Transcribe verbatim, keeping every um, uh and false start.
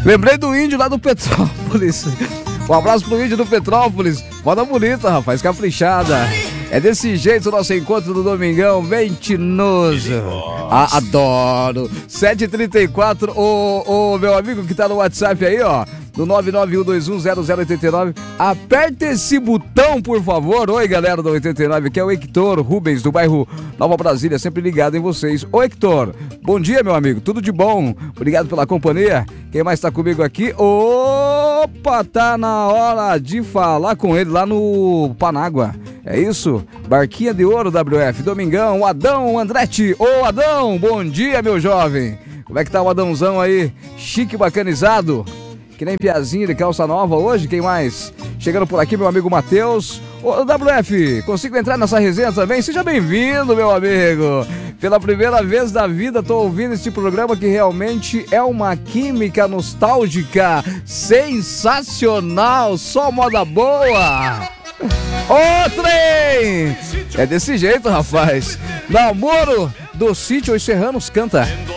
Lembrei do índio lá do Petrópolis. Um abraço pro índio do Petrópolis. Moda bonita, rapaz, caprichada. É desse jeito o nosso encontro do Domingão, bem tinoso. Ah, adoro. sete e trinta e quatro, o, o meu amigo que tá no WhatsApp aí, ó, no nove nove um dois um zero zero oito nove. Aperta esse botão, por favor. Oi, galera do oitenta e nove, que é o Hector Rubens, do bairro Nova Brasília, sempre ligado em vocês. Ô, Hector, bom dia, meu amigo, tudo de bom? Obrigado pela companhia. Quem mais tá comigo aqui? Opa, tá na hora de falar com ele lá no Panágua. É isso? Barquinha de Ouro, W F, Domingão, o Adão Andretti. Ô, Adão, bom dia, meu jovem. Como é que tá o Adãozão aí? Chique, bacanizado. Que nem piazinha de calça nova hoje, quem mais? Chegando por aqui, meu amigo Matheus. Ô, W F, consigo entrar nessa resenha também? Seja bem-vindo, meu amigo. Pela primeira vez da vida, tô ouvindo este programa que realmente é uma química nostálgica sensacional, só moda boa. Ô, trem! É desse jeito, rapaz. Namoro do Sítio Os Serranos canta.